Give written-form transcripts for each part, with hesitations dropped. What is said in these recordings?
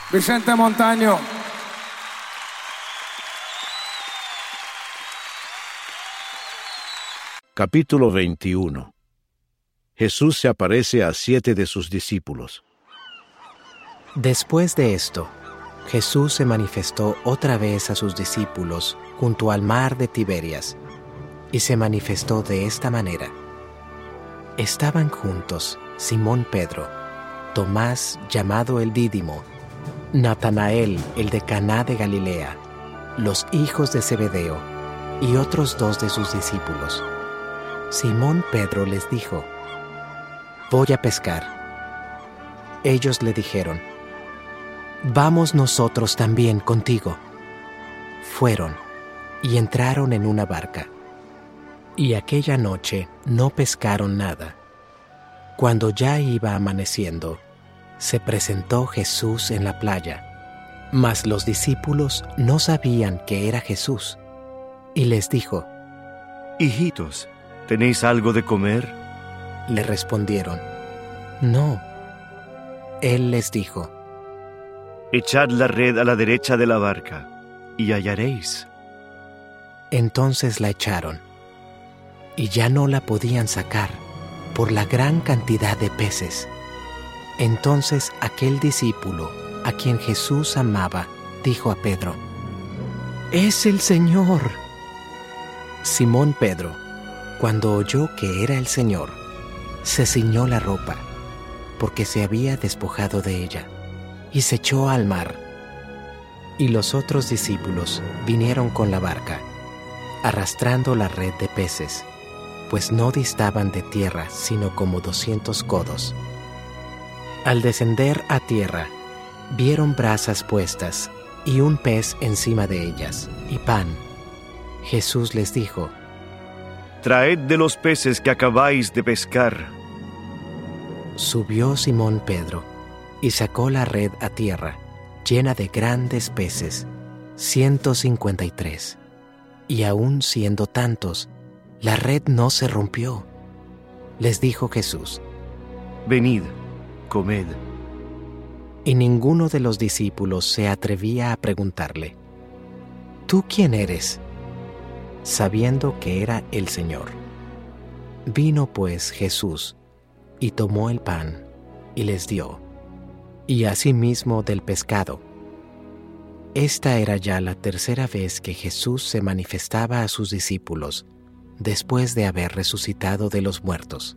Vicente Montaño. Capítulo 21. Jesús se aparece a 7 de sus discípulos. Después de esto, Jesús se manifestó otra vez a sus discípulos junto al mar de Tiberias, y se manifestó de esta manera. Estaban juntos Simón Pedro, Tomás llamado el Dídimo, Natanael el de Caná de Galilea, los hijos de Zebedeo y otros 2 de sus discípulos. Simón Pedro les dijo: «Voy a pescar». Ellos le dijeron: «Vamos nosotros también contigo». Fueron y entraron en una barca. Y aquella noche no pescaron nada. Cuando ya iba amaneciendo, se presentó Jesús en la playa, mas los discípulos no sabían que era Jesús. Y les dijo: «Hijitos, ¿tenéis algo de comer?». Le respondieron: «No». Él les dijo: «Echad la red a la derecha de la barca, y hallaréis». Entonces la echaron, y ya no la podían sacar por la gran cantidad de peces. Entonces aquel discípulo, a quien Jesús amaba, dijo a Pedro: «¡Es el Señor!». Simón Pedro, cuando oyó que era el Señor, se ciñó la ropa, porque se había despojado de ella, y se echó al mar. Y los otros discípulos vinieron con la barca, arrastrando la red de peces, pues no distaban de tierra sino como 200 codos. Al descender a tierra, vieron brasas puestas y un pez encima de ellas, y pan. Jesús les dijo: «Traed de los peces que acabáis de pescar». Subió Simón Pedro y sacó la red a tierra, llena de grandes peces, 153. Y aun siendo tantos, la red no se rompió. Les dijo Jesús: «Venid, comed». Y ninguno de los discípulos se atrevía a preguntarle: «¿Tú quién eres?», sabiendo que era el Señor. Vino pues Jesús, y tomó el pan, y les dio, y asimismo del pescado. Esta era ya la tercera vez que Jesús se manifestaba a sus discípulos, después de haber resucitado de los muertos.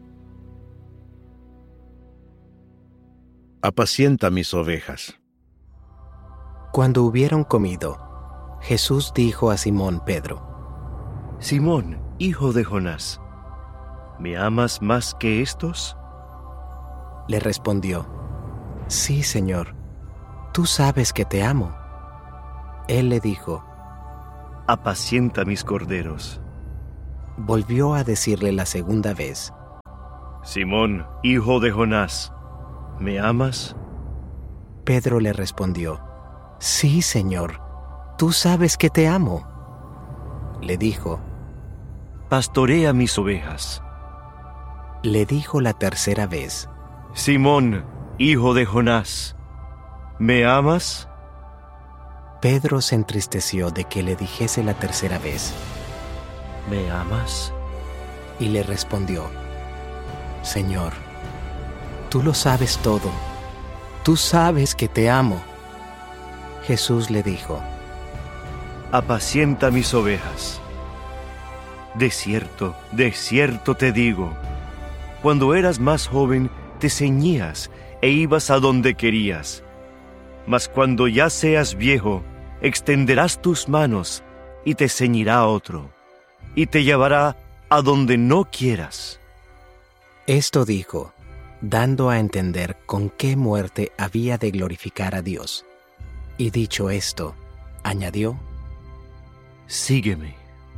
Apacienta mis ovejas. Cuando hubieron comido, Jesús dijo a Simón Pedro: «Simón, hijo de Jonás, ¿me amas más que estos?». Le respondió: «Sí, Señor, tú sabes que te amo». Él le dijo: «Apacienta mis corderos». Volvió a decirle la segunda vez: «Simón, hijo de Jonás, ¿me amas?». Pedro le respondió: «Sí, Señor, tú sabes que te amo». Le dijo: «Pastorea mis ovejas». Le dijo la tercera vez: «Simón, hijo de Jonás, ¿me amas?». Pedro se entristeció de que le dijese la tercera vez: «¿Me amas?». Y le respondió: «Señor, tú lo sabes todo, tú sabes que te amo». Jesús le dijo: «Apacienta mis ovejas. De cierto te digo, cuando eras más joven te ceñías e ibas a donde querías. Mas cuando ya seas viejo, extenderás tus manos y te ceñirá otro, y te llevará a donde no quieras». Esto dijo, dando a entender con qué muerte había de glorificar a Dios. Y dicho esto, añadió: «Sígueme».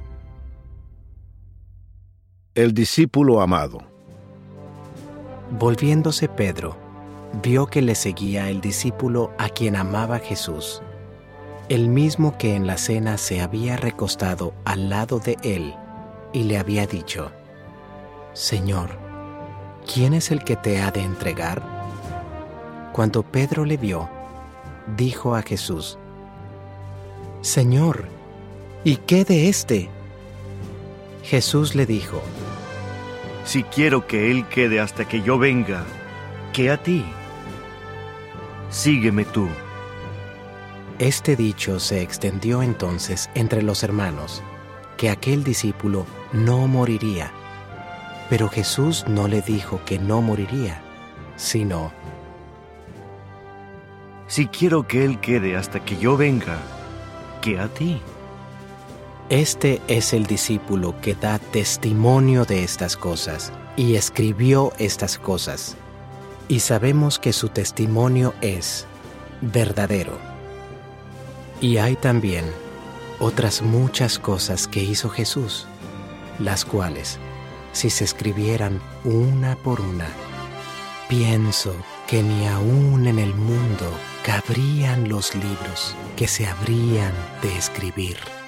El discípulo amado. Volviéndose Pedro, vio que le seguía el discípulo a quien amaba Jesús, el mismo que en la cena se había recostado al lado de él, y le había dicho: «Señor, ¿quién es el que te ha de entregar?». Cuando Pedro le vio, dijo a Jesús: Señor, ¿y qué de éste? Jesús le dijo: Si quiero que él quede hasta que yo venga, ¿qué a ti? Sígueme tú. Este dicho se extendió entonces entre los hermanos, que aquel discípulo no moriría. Pero Jesús no le dijo que no moriría, sino: Si quiero que él quede hasta que yo venga, ¿qué a ti? Este es el discípulo que da testimonio de estas cosas y escribió estas cosas, y sabemos que su testimonio es verdadero. Y hay también otras muchas cosas que hizo Jesús, las cuales, si se escribieran una por una, pienso que ni aún en el mundo cabrían los libros que se habrían de escribir.